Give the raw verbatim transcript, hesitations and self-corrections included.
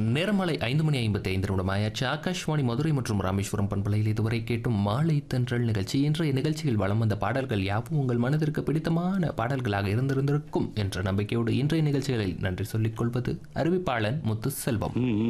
நேரமாலை ஐந்து மணி ஐம்பத்தி ஐந்து நிமிடமாயாச்சு. ஆகாஷ்வாணி மதுரை மற்றும் ராமேஸ்வரம் பண்பலையில் இதுவரை கேட்டும் மாலை தென்றல் நிகழ்ச்சி. இன்றைய நிகழ்ச்சியில் வலம் வந்த பாடல்கள் யாவும் உங்கள் மனதிற்கு பிடித்தமான பாடல்களாக இருந்திருந்திருக்கும் என்ற நம்பிக்கையோடு இன்றைய நிகழ்ச்சிகளில் நன்றி சொல்லிக் கொள்வது அறிவிப்பாளன் முத்து செல்வம்.